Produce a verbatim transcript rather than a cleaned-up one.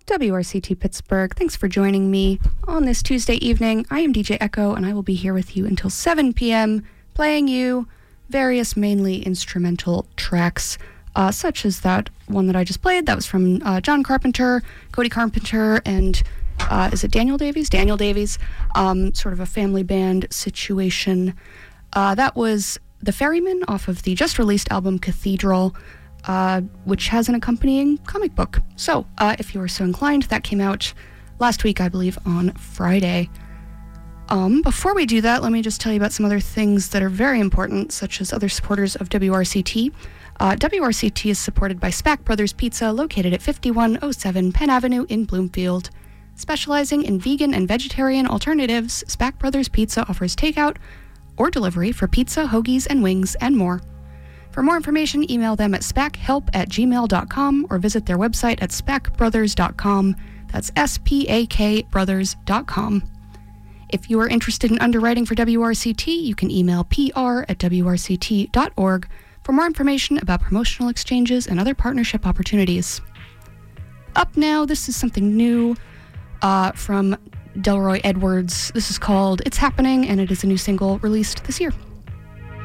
W R C T Pittsburgh. Thanks for joining me on this Tuesday evening. I am D J Echo, and I will be here with you until seven p.m. playing you various mainly instrumental tracks, uh, such as that one that I just played. That was from uh, John Carpenter, Cody Carpenter, and uh, is it Daniel Davies? Daniel Davies, um, sort of a family band situation. Uh, that was The Ferryman off of the just-released album Cathedral, Uh, which has an accompanying comic book. So, uh, if you are so inclined, that came out last week, I believe, on Friday. Um, before we do that, let me just tell you about some other things that are very important, such as other supporters of W R C T. Uh, W R C T is supported by Spack Brothers Pizza, located at fifty-one oh seven Penn Avenue in Bloomfield. Specializing in vegan and vegetarian alternatives, Spack Brothers Pizza offers takeout or delivery for pizza, hoagies, and wings, and more. For more information, email them at spackhelp at gmail dot com or visit their website at spack brothers dot com. That's S P A K brothers dot com. If you are interested in underwriting for W R C T, you can email P R at W R C T dot org for more information about promotional exchanges and other partnership opportunities. Up now, this is something new uh, from Delroy Edwards. This is called It's Happening, and it is a new single released this year.